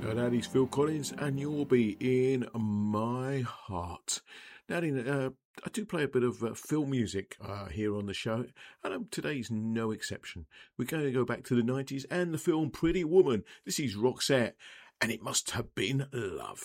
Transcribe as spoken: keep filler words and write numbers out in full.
Daddy's Phil Collins, and you'll be in my heart. Now, uh, I do play a bit of uh, film music uh, here on the show, and um, today's no exception. We're going to go back to the nineties and the film Pretty Woman. This is Roxette, and It Must Have Been Love.